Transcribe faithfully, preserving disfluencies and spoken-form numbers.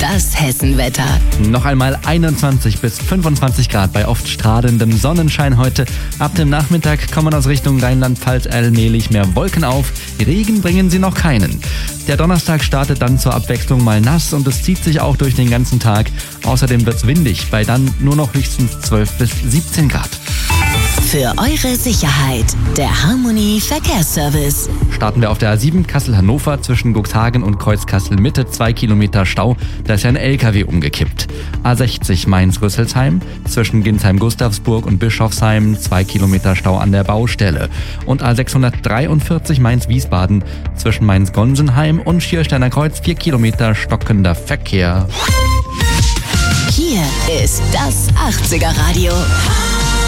Das Hessenwetter. Noch einmal einundzwanzig bis fünfundzwanzig Grad bei oft strahlendem Sonnenschein heute. Ab dem Nachmittag kommen aus Richtung Rheinland-Pfalz allmählich mehr Wolken auf. Regen bringen sie noch keinen. Der Donnerstag startet dann zur Abwechslung mal nass und es zieht sich auch durch den ganzen Tag. Außerdem wird's windig, bei dann nur noch höchstens zwölf bis siebzehn Grad. Für eure Sicherheit, der Harmony Verkehrsservice. Starten wir auf der A sieben Kassel-Hannover zwischen Cuxhagen und Kreuz-Kassel-Mitte, zwei Kilometer Stau. Da ist ja ein L K W umgekippt. A sechzig Mainz-Rüsselsheim zwischen Ginsheim-Gustavsburg und Bischofsheim, zwei Kilometer Stau an der Baustelle. Und A sechshundertdreiundvierzig Mainz-Wiesbaden zwischen Mainz-Gonsenheim und Schiersteiner Kreuz, vier Kilometer stockender Verkehr. Hier ist das achtziger Radio.